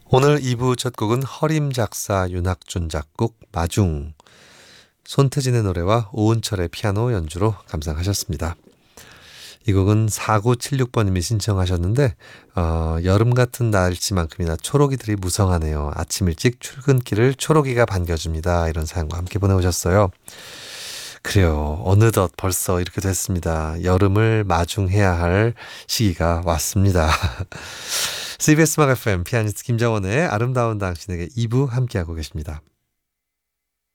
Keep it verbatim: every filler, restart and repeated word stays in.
오늘 이 부 첫 곡은 허림 작사 윤학준 작곡 마중, 손태진의 노래와 오은철의 피아노 연주로 감상하셨습니다. 이 곡은 사구칠육 번님이 신청하셨는데 어, 여름 같은 날씨만큼이나 초록이들이 무성하네요. 아침 일찍 출근길을 초록이가 반겨줍니다. 이런 사연과 함께 보내오셨어요. 그래요. 어느덧 벌써 이렇게 됐습니다. 여름을 마중해야 할 시기가 왔습니다. 씨비에스 음악 에프엠 피아니스트 김정원의 아름다운 당신에게 이 부 함께하고 계십니다.